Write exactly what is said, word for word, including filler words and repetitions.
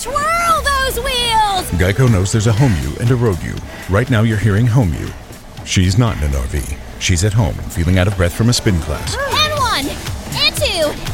Twirl those wheels! Geico knows there's a home you and a road you. Right now you're hearing home you. She's not in an R V. She's at home, feeling out of breath from a spin class. And one, and two,